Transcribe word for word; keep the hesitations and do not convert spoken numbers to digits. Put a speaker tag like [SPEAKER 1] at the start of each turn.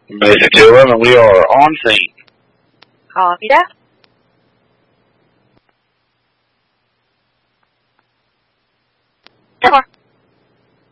[SPEAKER 1] Basic two eleven, we are on scene.
[SPEAKER 2] Copy that. Four.